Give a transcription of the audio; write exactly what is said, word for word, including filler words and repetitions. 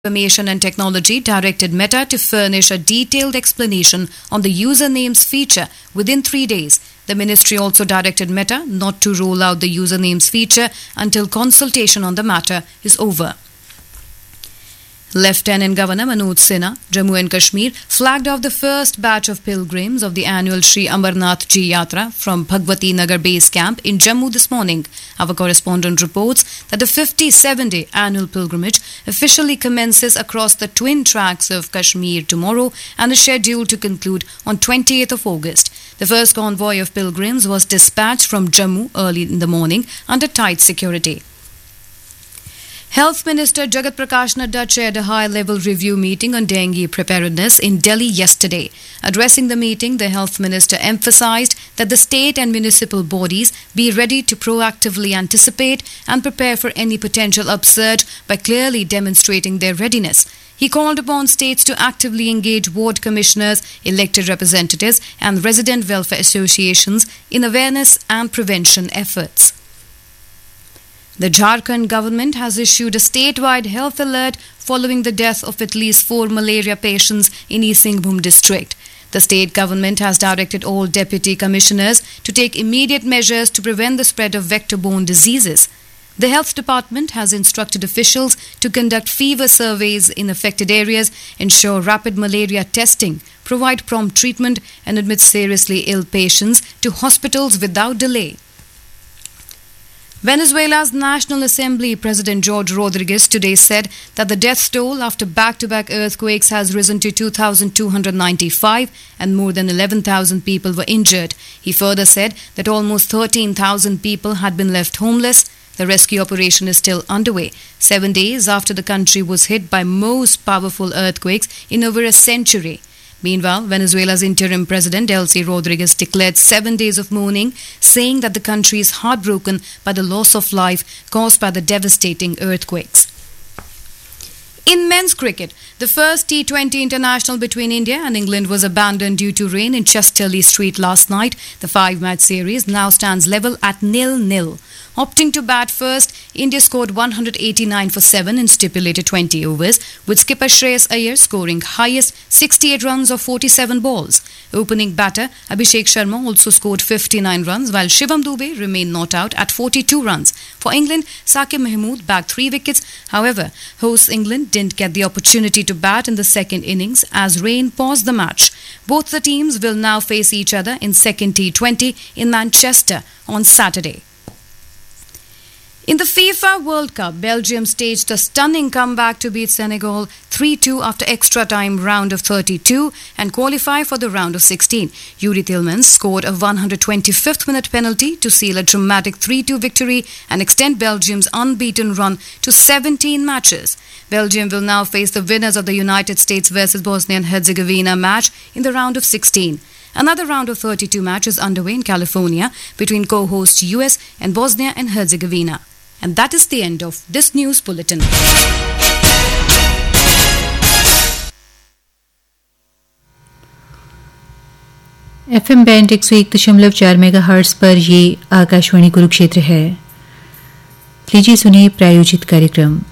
Information and Technology directed Meta to furnish a detailed explanation on the usernames feature within three days. The ministry also directed Meta not to roll out the usernames feature until consultation on the matter is over. Lieutenant Governor Manoj Sinha, Jammu and Kashmir, flagged off the first batch of pilgrims of the annual Sri Amarnath Ji Yatra from Bhagwati Nagar base camp in Jammu this morning. Our correspondent reports that the fifty-seven day annual pilgrimage officially commences across the twin tracks of Kashmir tomorrow and is scheduled to conclude on twentieth of August. The first convoy of pilgrims was dispatched from Jammu early in the morning under tight security. Health Minister Jagat Prakash Nadda chaired a high-level review meeting on dengue preparedness in Delhi yesterday. Addressing the meeting, the Health Minister emphasized that the state and municipal bodies be ready to proactively anticipate and prepare for any potential upsurge by clearly demonstrating their readiness. He called upon states to actively engage ward commissioners, elected representatives and resident welfare associations in awareness and prevention efforts. The Jharkhand government has issued a statewide health alert following the death of at least four malaria patients in East Singhbhum district. The state government has directed all deputy commissioners to take immediate measures to prevent the spread of vector-borne diseases. The health department has instructed officials to conduct fever surveys in affected areas, ensure rapid malaria testing, provide prompt treatment and admit seriously ill patients to hospitals without delay. Venezuela's National Assembly President George Rodriguez today said that the death toll after back-to-back earthquakes has risen to two thousand two hundred ninety-five and more than eleven thousand people were injured. He further said that almost thirteen thousand people had been left homeless. The rescue operation is still underway, seven days after the country was hit by most powerful earthquakes in over a century. Meanwhile, Venezuela's interim president, Delcy Rodriguez, declared seven days of mourning, saying that the country is heartbroken by the loss of life caused by the devastating earthquakes. In men's cricket, the first T twenty international between India and England was abandoned due to rain in Chesterley Street last night. The five-match series now stands level at nil-nil. Opting to bat first, India scored one hundred eighty-nine for seven in stipulated twenty overs, with skipper Shreyas Iyer scoring highest sixty-eight runs of forty-seven balls. Opening batter Abhishek Sharma also scored fifty-nine runs, while Shivam Dube remained not out at forty-two runs. For England, Saqib Mahmood bagged three wickets. However, hosts England didn't get the opportunity to bat in the second innings as rain paused the match. Both the teams will now face each other in second T twenty in Manchester on Saturday. In the FIFA World Cup, Belgium staged a stunning comeback to beat Senegal three two after extra time round of thirty-two and qualify for the round of sixteen. Yuri Tillmans scored a one hundred twenty-fifth minute penalty to seal a dramatic three two victory and extend Belgium's unbeaten run to seventeen matches. Belgium will now face the winners of the United States versus Bosnia and Herzegovina match in the round of sixteen. Another round of thirty-two match is underway in California between co-host U S and Bosnia and Herzegovina. And that is the end of this news bulletin. FM band एक सौ एक दशमलव चार mega hertz पर ये आकाशवाणी कुरुक्षेत्र है. लीजिए सुनिए प्रायोजित कार्यक्रम